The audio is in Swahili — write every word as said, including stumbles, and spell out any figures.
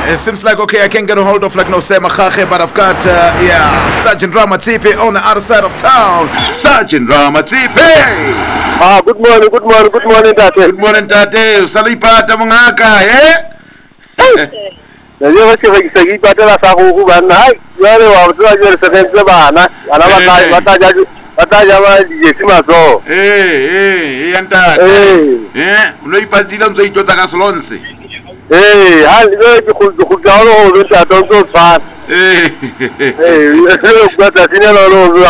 It seems like, okay, I can't get a hold of like no Sema Khache, but I've got, uh, yeah, Sergeant Ramatipe on the other side of town. Sergeant Ramatipe! Ah, good morning, good morning, good morning, Tate. Good morning, Tate. Salipata mungaka, eh? Najua wacha wakipata la sababu bana, wale watu wajua sasa bana, anawaka wataja wataja wajisima zo. Eh, eh, yanta. Eh, unaipatila mzaito takaslonse. Eh, hali wewe kujalo ndio tonto sana. Eh. Eh, wewe kwa tatizo lolo.